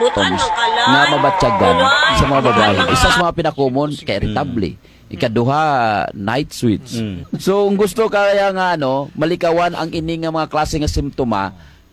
symptoms nga mabatyagan sa mga babae. Isa sa mga pinakumon kay irritable. Ikaduha, night sweats. So, kung gusto kaya nga malikawan ang ini nga mga klase nga simptoma,